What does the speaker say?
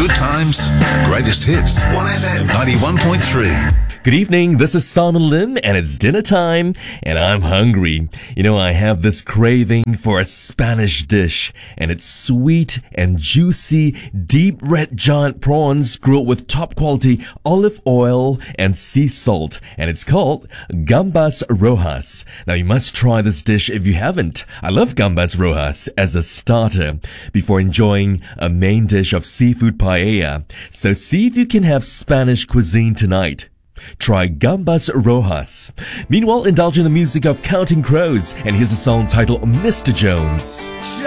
Good times, greatest hits. 1FM 91.3. Good evening, this is Simon Lim, and it's dinner time, and I'm hungry. You know, I have this craving for a Spanish dish, and it's sweet and juicy, deep red giant prawns grilled with top quality olive oil and sea salt, and it's called Gambas Rojas. Now, you must try this dish if you haven't. I love Gambas Rojas as a starter before enjoying a main dish of seafood paella. So see if you can have Spanish cuisine tonight. Try Gambas Rojas. Meanwhile, indulge in the music of Counting Crows, and here's a song titled Mr. Jones.